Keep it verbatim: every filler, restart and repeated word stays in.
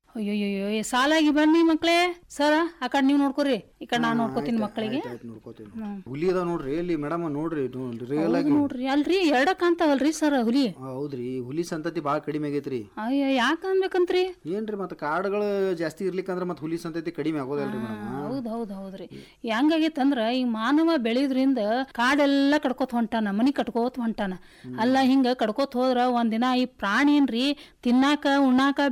ಅಯ್ಯೋಯ್ಯೋ ಸಾಲಾಗಿ ಬನ್ನಿ ಮಕ್ಳೇ ಸರ ಆ ಕಡೆ ನೀವ್ ನೋಡ್ಕೊರಿ ಈ ಕಡೆ ನಾನ್ ನೋಡ್ಕೋತೀನಿ ಮಕ್ಕಳಿಗೆ. ನೋಡ್ಕೋತೀನಿ. ಹುಲಿ ಅದಾವ ನೋಡ್ರಿ ಇಲ್ಲಿ ಮೇಡಮ್ ನೋಡ್ರಿ ರಿಯಲ್ ಆಗಿ ನೋಡ್ರಿ ಅಲ್ರಿ ಎರಡ ಕಾಂತಾವಲ್ರಿ ಸರ್ ಹುಲಿ. ಹೌದ್ರಿ ಹುಲಿ ಸಂತತಿ ಬಾಳ ಕಡಿಮೆ ಆಗೈತ್ರಿ. ಅಯ್ಯ ಯಾಕ ಅನ್ಬೇಕಂತ್ರಿ? ಏನ್ರಿ ಮತ್ತ ಕಾಡುಗಳು ಜಾಸ್ತಿ ಇರ್ಲಿಕ್ಕಂದ್ರ ಮತ್ ಹುಲಿ ಸಂತತಿ ಕಡಿಮೆ ಆಗೋದಲ್ರಿ ಮೇಡಮ್. ಹೌದ್ ಹೌದ್ ಹೌದ್ರಿ. ಹೆಂಗಾಗೈತಂದ್ರ ಈ ಮಾನವ ಬೆಳೆಯೋದ್ರಿಂದ ಕಾಡೆಲ್ಲ ಕಡ್ಕೋತ ಹೊಂಟಾನ, ಮನಿ ಕಟ್ಕೋತ ಹೊಂಟಾನ. ಅಲ್ಲ ಹಿಂಗ ಕಡ್ಕೋತ ಹೋದ್ರ ಒಂದಿನ ಈ ಪ್ರಾಣಿ ಏನ್ರಿ ತಿನ್ನಾಕ ಉಣ್ಣಾಕ